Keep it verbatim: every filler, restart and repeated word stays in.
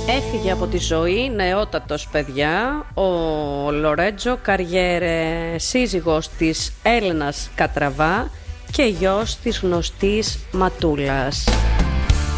Έφυγε από τη ζωή νεότατος, παιδιά, ο Λορέτζο Καριέρε, σύζυγος της Έλενας Κατραβά και γιος της γνωστής Ματούλας.